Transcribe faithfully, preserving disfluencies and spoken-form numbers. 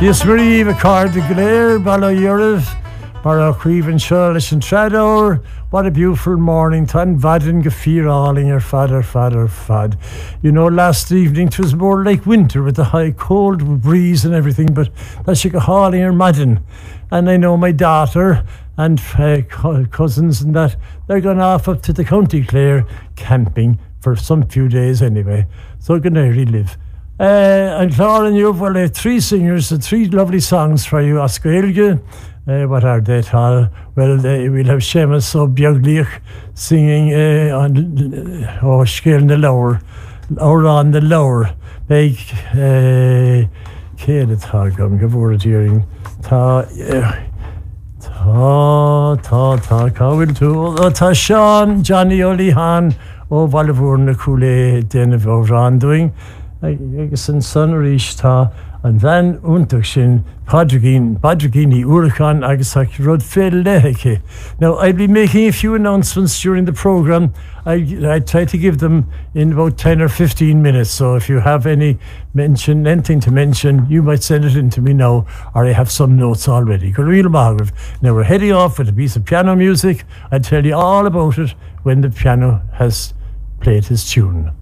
Yes, Marie, a card the glare, Bala Yurav, Bara Creven Charles and Trador. What a beautiful morning. Tan Vadin Gafir all in your father, father, fad. You know, last evening it was more like winter with the high cold breeze and everything, but that's like a hall in your Madden. And I know my daughter and uh, cousins and that, they're going off up to the County Clare camping for some few days anyway. So I'm going to relive. Uh, and Clara and you, well, uh, three singers and three lovely songs for you. Oscar Ilge, uh, what are they, Tal? Well, uh, we'll have Seamus O'Bjoglich singing uh, on uh, oh, Scale the Lower, or on the Lower. Big, uh, Kale Tagum, give word hearing. Ta, ta, ta, ta, Cowell too. Ta Sean, Johnny O'Lehan, O Valavurna Cooley, Den of O'Ran doing. Agus an son ríis tá an bhean úntaach sin Padraigín, Padraigíní Uruchan agus ag rud féil leithice. Now, I'll be making a few announcements during the program. I, I try to give them in about ten or fifteen minutes. So if you have any mention, anything to mention, you might send it in to me now, or I have some notes already. Now, we're heading off with a piece of piano music. I'll tell you all about it when the piano has played his tune.